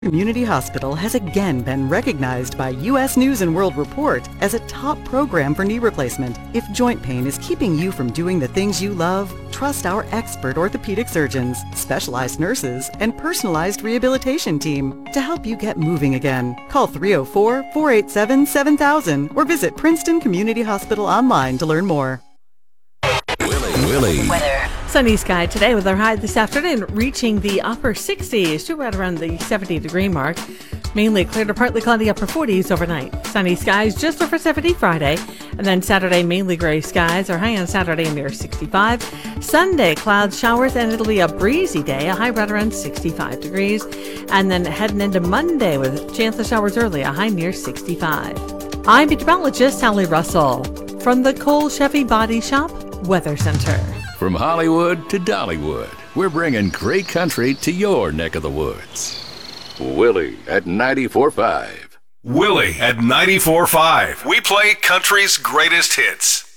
Community Hospital has again been recognized by U.S. News & World Report as a top program for knee replacement. If joint pain is keeping you from doing the things you love, trust our expert orthopedic surgeons, specialized nurses, and personalized rehabilitation team to help you get moving again. Call 304-487-7000 or visit Princeton Community Hospital online to learn more. Willie. Weather. Sunny sky today with our high this afternoon reaching the upper 60s to right around the 70-degree mark. Mainly clear to partly cloudy upper 40s overnight. Sunny skies just over 70 Friday. And then Saturday, mainly gray skies. Our high on Saturday near 65. Sunday, clouds, showers, and it'll be a breezy day. A high right around 65 degrees. And then heading into Monday with chance of showers early. A high near 65. I'm meteorologist Sally Russell from the Cole Chevy Body Shop Weather Center. From Hollywood to Dollywood, we're bringing great country to your neck of the woods. Willie at 94.5. Willie at 94.5. We play country's greatest hits.